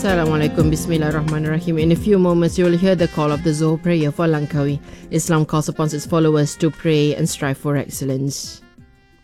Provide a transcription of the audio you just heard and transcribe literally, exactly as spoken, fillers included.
Assalamualaikum, Bismillahirrahmanirrahim. In a few moments, you will hear the call of the Zohar prayer for Langkawi. Islam calls upon its followers to pray and strive for excellence.